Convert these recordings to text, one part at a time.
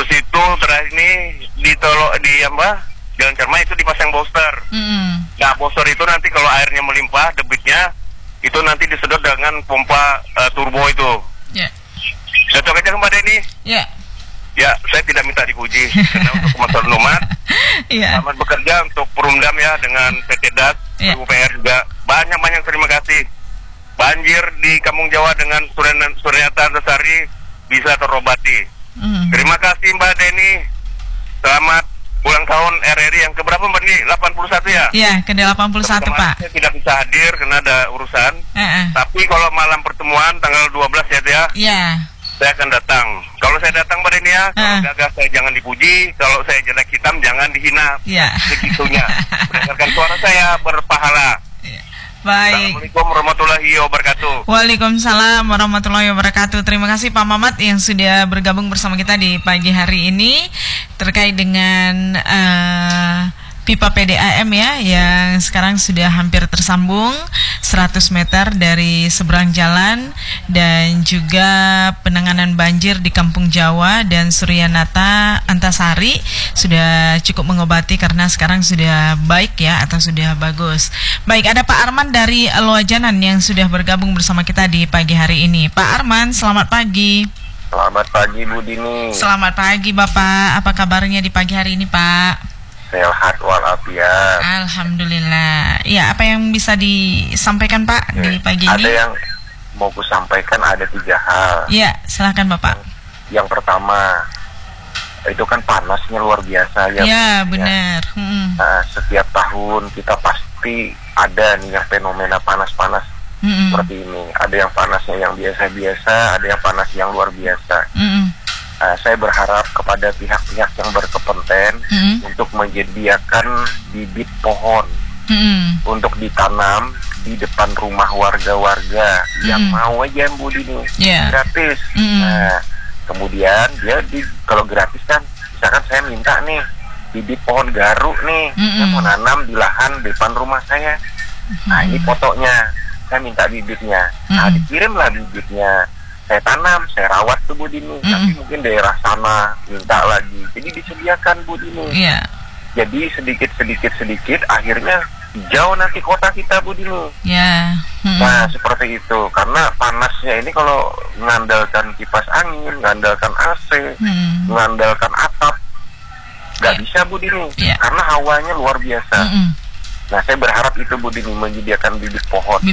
Terus itu terakhir ini di Jalan Cermai itu dipasang booster. Nah, booster itu nanti kalau airnya melimpah, debitnya itu nanti disedot dengan pompa turbo itu. Cocok aja Mbak Deni? Ya, saya tidak minta dipuji karena untuk motor Nomad selamat bekerja untuk Perumdam ya dengan PT DAS, UPR juga banyak terima kasih. Banjir di Kampung Jawa dengan Suryata Antasari bisa terobati. Terima kasih Mbak Deni. Selamat ulang tahun RRI yang keberapa Mbak Deni? 81 ya? Iya, ke-81 Pak. Saya tidak bisa hadir karena ada urusan. Tapi kalau malam pertemuan tanggal 12 ya? Iya. Saya akan datang. Kalau saya datang Mbak Deni ya, kalau gagah saya jangan dipuji, kalau saya jelek hitam jangan dihina. Segitunya. Mendengarkan suara saya berpahala. Baik. Assalamualaikum warahmatullahi wabarakatuh. Waalaikumsalam warahmatullahi wabarakatuh. Terima kasih Pak Mamat yang sudah bergabung bersama kita di pagi hari ini terkait dengan pipa PDAM ya, yang sekarang sudah hampir tersambung 100 meter dari seberang jalan, dan juga penanganan banjir di Kampung Jawa dan Suryanata Antasari sudah cukup mengobati karena sekarang sudah baik ya, atau sudah bagus. Baik, ada Pak Arman dari Loajanan yang sudah bergabung bersama kita di pagi hari ini. Pak Arman, selamat pagi. Selamat pagi Bu Dini. Selamat pagi Bapak, apa kabarnya di pagi hari ini Pak? Sehat walafiat. Alhamdulillah. Ya, apa yang bisa disampaikan Pak di pagi ini? Ada yang mau ku sampaikan, ada 3 hal. Ya, silakan Bapak. Yang pertama, itu kan panasnya luar biasa ya. Ya, benar. Nah, setiap tahun kita pasti ada nih yang fenomena panas-panas seperti ini. Ada yang panasnya yang biasa-biasa, ada yang panas yang luar biasa. Saya berharap kepada pihak-pihak yang berkepentingan untuk menyediakan bibit pohon untuk ditanam di depan rumah warga-warga yang mau aja Bu Dini, gratis. Nah, kemudian dia kalau gratis kan, misalkan saya minta nih bibit pohon garu nih, saya mau nanam di lahan depan rumah saya. Nah, ini fotonya, saya minta bibitnya. Nah, dikirimlah bibitnya. Saya tanam, saya rawat tuh Bu Dini. Tapi mungkin daerah sana minta lagi. Jadi disediakan Bu Dini. Jadi sedikit, akhirnya hijau nanti kota kita Bu Dini. Nah, seperti itu. Karena panasnya ini kalau mengandalkan kipas angin, mengandalkan AC, mengandalkan atap, nggak bisa Bu Dini. Karena hawanya luar biasa. Nah, saya berharap itu Bu Dini menyediakan bibit pohon.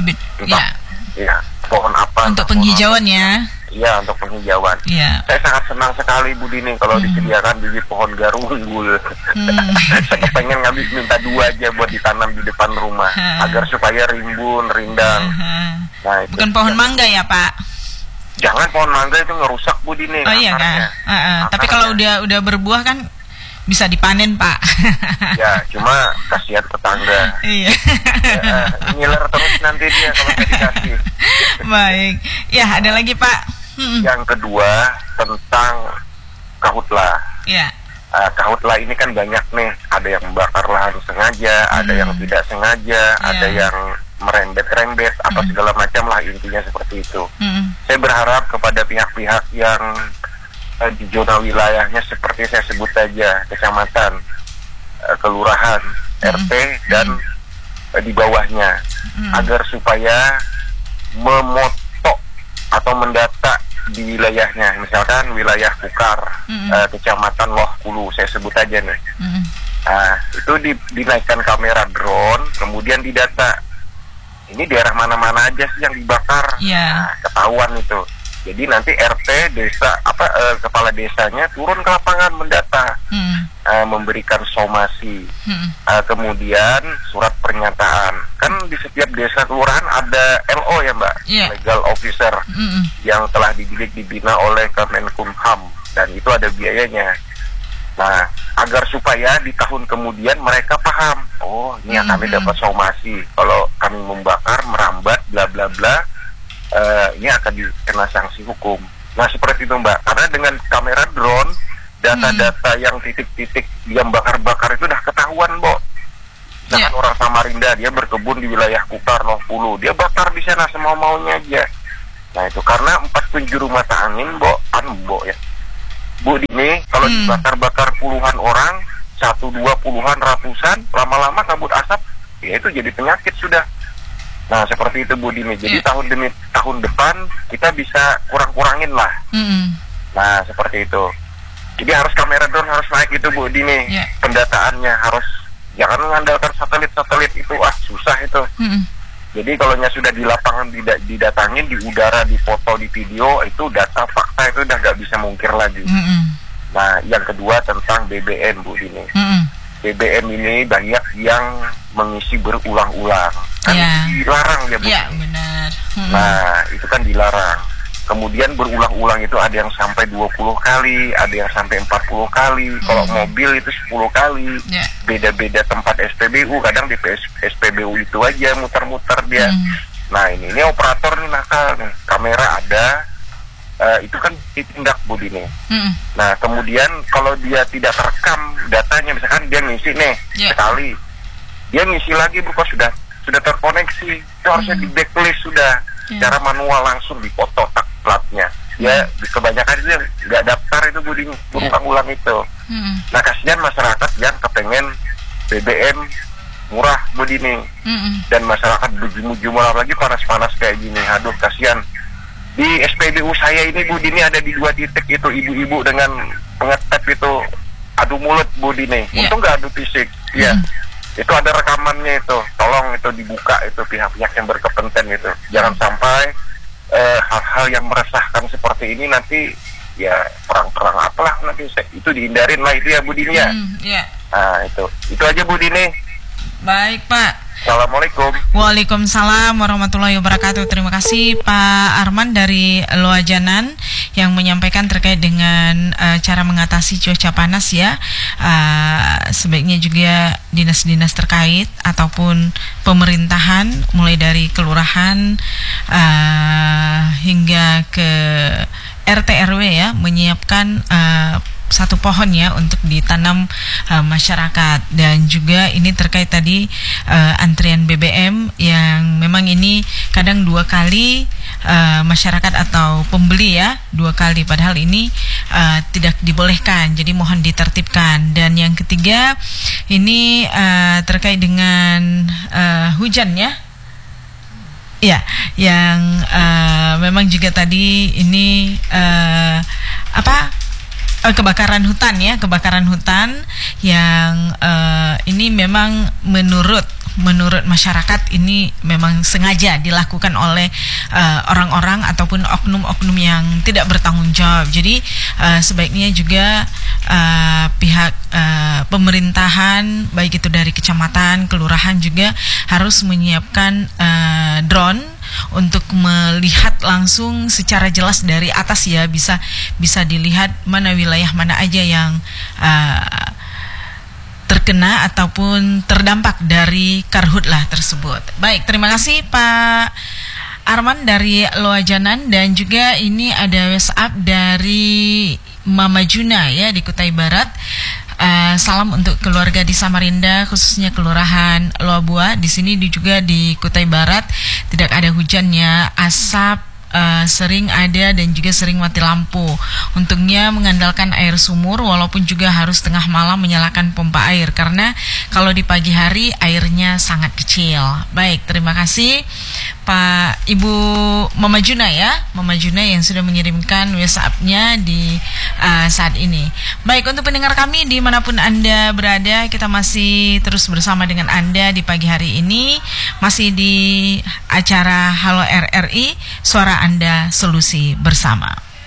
Pohon apa? Untuk penghijauan ya? Iya, untuk penghijauan. Saya sangat senang sekali Bu Dini kalau disediakan bibit pohon garu unggul. Saya pengen minta 2 aja buat ditanam di depan rumah agar supaya rimbun, rindang. Nah, itu bukan pohon mangga ya Pak? Jangan, pohon mangga itu ngerusak Bu Dini. Oh iya kan? Tapi kalau udah berbuah kan bisa dipanen Pak. Ya, cuma kasihan tetangga. Iya. Ngiler terus nanti dia kalau nggak dikasih. Baik. Ya, ada lagi Pak. Yang kedua tentang kahutlah. Kahutlah ini kan banyak nih. Ada yang membakar lahan sengaja, ada yang tidak sengaja, ada yang merembet-rembet, apa segala macam lah, intinya seperti itu. Saya berharap kepada pihak-pihak yang di zona wilayahnya seperti saya sebut saja, kecamatan, kelurahan, RT, dan di bawahnya, agar supaya memoto atau mendata di wilayahnya, misalkan wilayah Kukar, kecamatan Loh Kulu, saya sebut aja nih. Itu dinaikkan kamera drone, kemudian didata. Ini daerah mana-mana aja sih yang dibakar, ketahuan itu. Jadi nanti RT desa kepala desanya turun ke lapangan mendata, memberikan somasi, kemudian surat pernyataan. Kan di setiap desa kelurahan ada LO ya Mbak, legal officer, yang telah dididik dibina oleh Kemenkumham, dan itu ada biayanya. Nah, agar supaya di tahun kemudian mereka paham, oh ini yang kami dapat somasi kalau kami membakar, merambat, bla bla bla. Ini akan dikena sanksi hukum. Nah, seperti itu Mbak. Karena dengan kamera drone, data-data yang titik-titik yang bakar-bakar itu udah ketahuan, Mbok. Misalkan orang Samarinda, dia berkebun di wilayah Kukar, Loh Kulu, dia bakar di sana semau-maunya aja. Nah, itu karena 4 penjuru mata angin, Mbok ya. Bu Dini, kalau Kalau dibakar-bakar puluhan orang, 1, 2, puluhan, ratusan, lama-lama kabut asap, ya itu jadi penyakit sudah. Nah seperti itu Bu Dini. Jadi tahun demi tahun depan kita bisa kurang-kurangin lah. Nah seperti itu. Jadi harus kamera drone harus naik itu Bu Dini. Pendataannya harus, jangan mengandalkan satelit itu, susah itu. Jadi kalau sudah di lapangan didatangin, di udara, di foto, di video, itu data fakta itu udah nggak bisa mungkir lagi. Nah yang kedua tentang BBM Bu Dini. BBM ini banyak yang mengisi berulang-ulang, kan dilarang ya Bu. Iya benar. Nah itu kan dilarang. Kemudian berulang-ulang itu ada yang sampai 20 kali, ada yang sampai 40 kali. Kalau mobil itu 10 kali. Beda-beda tempat SPBU, kadang di SPBU itu aja muter-muter dia. Nah ini operator nih nakal nih. Kamera ada, itu kan ditindak Bu Dini. Nah kemudian kalau dia tidak terekam datanya, misalkan dia ngisi nih sekali, dia ngisi lagi Bu, kok sudah terkoneksi, itu harusnya di backlist sudah secara manual, langsung dipoto platnya. Ya kebanyakan itu nggak daftar itu Bu Dini, berulang-ulang itu. Nah kasihan masyarakat yang kepengen BBM murah Bu Dini, dan masyarakat berjumlah lagi panas-panas kayak gini. Aduh kasihan. Di SPBU saya ini Bu Dini ada di 2 titik itu, ibu-ibu dengan pengetep itu adu mulut Bu Dini. Untung nggak adu fisik. Itu ada rekamannya itu. Tolong itu dibuka itu, pihak-pihak yang berkepentingan itu. Jangan sampai hal-hal yang meresahkan seperti ini nanti ya perang-perang apalah nanti itu dihindarin lah itu ya Bu Dini ya. Nah itu aja Bu Dini. Baik Pak. Assalamualaikum. Waalaikumsalam warahmatullahi wabarakatuh. Terima kasih Pak Arman dari Loajanan yang menyampaikan terkait dengan cara mengatasi cuaca panas ya. Sebaiknya juga dinas-dinas terkait ataupun pemerintahan mulai dari kelurahan hingga ke RT RW ya menyiapkan 1 pohon ya untuk ditanam masyarakat. Dan juga ini terkait tadi antrian BBM yang memang ini kadang 2 kali masyarakat atau pembeli ya 2 kali, padahal ini tidak dibolehkan, jadi mohon ditertibkan. Dan yang ketiga ini terkait dengan hujan ya. Ya, yang memang juga tadi ini kebakaran hutan ya, kebakaran hutan yang ini memang menurut masyarakat ini memang sengaja dilakukan oleh orang-orang ataupun oknum-oknum yang tidak bertanggung jawab. Jadi sebaiknya juga pihak pemerintahan baik itu dari kecamatan, kelurahan juga harus menyiapkan drone untuk melihat langsung secara jelas dari atas ya, bisa dilihat mana wilayah mana aja yang terkena ataupun terdampak dari karhutlah tersebut. Baik, terima kasih Pak Arman dari Loajanan. Dan juga ini ada WhatsApp dari Mama Juna ya di Kutai Barat. Salam untuk keluarga di Samarinda, khususnya Kelurahan Loabua. Di sini juga di Kutai Barat tidak ada hujannya, asap sering ada dan juga sering mati lampu. Untungnya mengandalkan air sumur, walaupun juga harus tengah malam menyalakan pompa air karena kalau di pagi hari airnya sangat kecil. Baik, terima kasih Pak Ibu Mama Juna ya, Mama Juna yang sudah mengirimkan WhatsApp-nya di saat ini. Baik, untuk pendengar kami dimanapun Anda berada, kita masih terus bersama dengan Anda di pagi hari ini, masih di acara Halo RRI, suara Anda solusi bersama.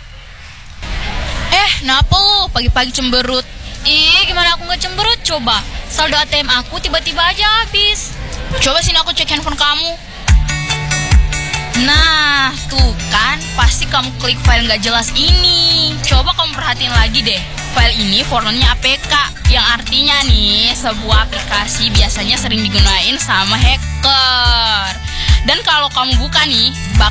Kenapa lu pagi-pagi cemberut? Gimana aku gak cemberut coba? Saldo ATM aku tiba-tiba aja habis. Coba sini aku cek handphone kamu. Nah, tuh kan, pasti kamu klik file gak jelas ini. Coba kamu perhatiin lagi deh. File ini formatnya APK, yang artinya nih, sebuah aplikasi biasanya sering digunain sama hacker. Dan kalau kamu buka nih,